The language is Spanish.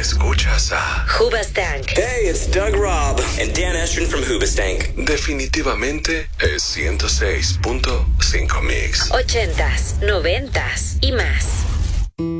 Escuchas a Hoobastank. Hey, it's Doug Robb and Dan Estrin from Hoobastank. Definitivamente es 106.5 Mix. 80s, 90s y más.